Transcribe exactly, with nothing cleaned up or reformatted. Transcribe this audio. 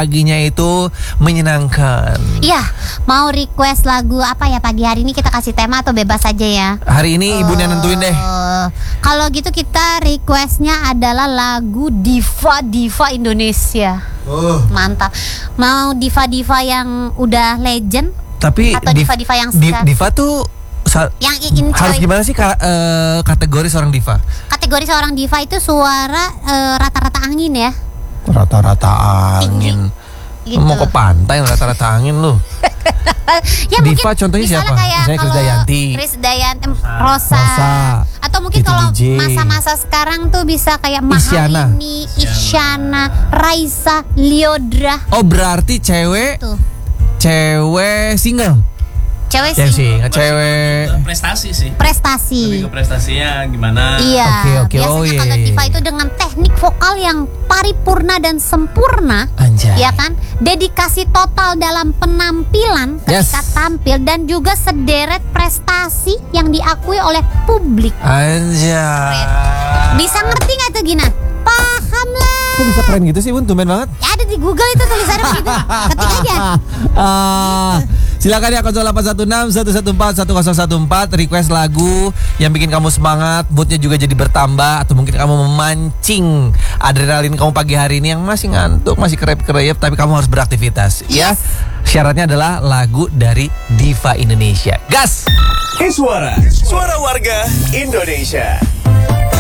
paginya itu menyenangkan. Iya, mau request lagu apa ya pagi hari ini, kita kasih tema atau bebas aja ya? Hari ini ibunya Uh, nentuin deh. Kalau gitu kita requestnya adalah lagu diva-diva Indonesia. Oh. Mantap. Mau diva-diva yang udah legend Tapi atau div- diva-diva yang div- sekarang? diva tuh sa- Yang ingin harus cewek- gimana sih ka- eh, kategori seorang diva? Kategori seorang diva itu suara eh, rata-rata angin ya. Rata-rata angin. Gitu. Mau ke pantai rata-rata angin lu. Ya, diva mungkin contohnya misalnya siapa? Kayak Misalnya kalau Krisdayanti. Krisdayanti, Rosa. Rosa. Atau mungkin Titi kalau D J. masa-masa sekarang tuh bisa kayak Isyana. Mahalini, Isyana, Raisa, Liodra. Oh berarti cewek Tuh. cewek single. Cewek Ya sih. sih, cewek Prestasi sih. Prestasi. Lebih ke prestasinya gimana? Iya, Oke, oke. biasanya Oh, iya, kalau iya. diva itu dengan teknik vokal yang paripurna dan sempurna, Anjay. ya kan? Dedikasi total dalam penampilan ketika Yes. tampil dan juga sederet prestasi yang diakui oleh publik. Anjay. Bisa ngerti nggak tuh Gina? Paham lah. Kok bisa keren gitu sih Bun, tumben banget. Ya, ada di Google itu tulisannya begitu. Ketik aja. Ah, silakan ya nol delapan satu enam satu satu empat satu nol satu empat request lagu yang bikin kamu semangat, moodnya juga jadi bertambah, atau mungkin kamu memancing adrenalin kamu pagi hari ini yang masih ngantuk, masih kerep-kerep, tapi kamu harus beraktivitas. Ya, syaratnya adalah lagu dari Diva Indonesia. Gas! Hey Suara, suara warga Indonesia.